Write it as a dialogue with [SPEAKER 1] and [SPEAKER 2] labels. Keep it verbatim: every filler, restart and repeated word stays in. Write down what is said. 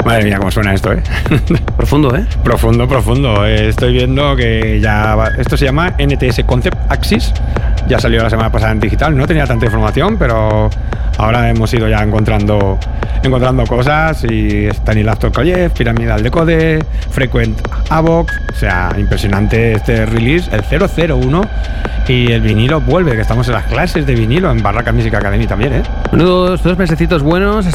[SPEAKER 1] Madre mía, cómo suena esto, ¿eh?
[SPEAKER 2] Profundo, ¿eh?
[SPEAKER 1] Profundo, profundo. Eh, estoy viendo que ya va... Esto se llama N T S Concept Axis. Ya salió la semana pasada en digital. No tenía tanta información, pero ahora hemos ido ya encontrando encontrando cosas. Y Stanisław Kolev, Pyramidal Decode, Frequent Avox. O sea, impresionante este release, el cero cero uno. Y el vinilo vuelve, que estamos en las clases de vinilo en Barraca Music Academy también, ¿eh?
[SPEAKER 2] Unos dos mesecitos buenos.